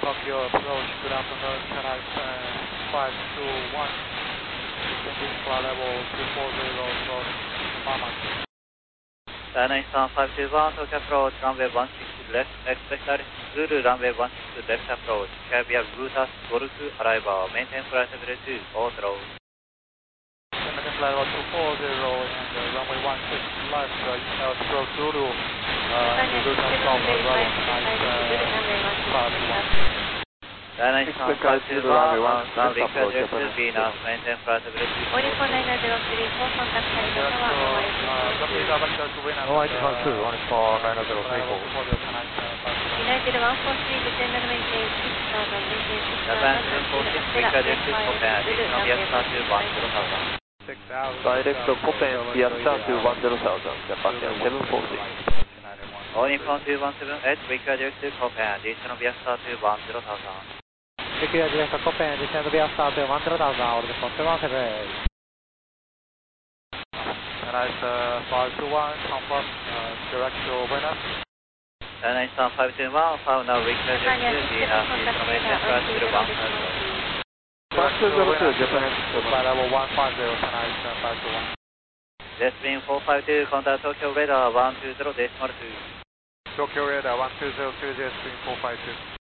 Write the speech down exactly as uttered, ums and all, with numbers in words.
Tokyo approach, good afternoon, Chennai five two one, descending flight level two four zero, approach Mama. Chennai five two one, Tokyo approach, runway one six left, expect Zulu runway one six left approach, caviar Butas, Golf, arrival, maintain flight level two, all throw. Maintain flight level two four zero and uh, runway one six left, uh, approach Zulu, uh, and Zulu transform, runway five one. Chennai five two one, now request to Venus, maintain flight level two. Only for nine zero three four, contact Chinese Tower, No, I can't two, only for nine zero three four. United one four three, descend and maintain six thousand, maintain six Japan thousand. two four six, request to Copenhagen, additional Viastar to one zero thousand. Direct Copenhagen, Viastar to one zero thousand, Japan seven four six. Only from two one seven eight, request to Copenhagen, additional Viastar to one zero thousand. Request to Copenhagen, descend Viastar to one zero thousand, order from two one seven eight. Chennai five two one, confirm, uh, direct to Venus. Chennai five two one, found now request to Venus, additional maintain flight level one thousand. one two zero two, Japan flight level one five zero, Chennai five two one. Jetstream four five two, contact Tokyo radar one two zero decimal two. Tokyo radar one two zero two, Jetstream four five two.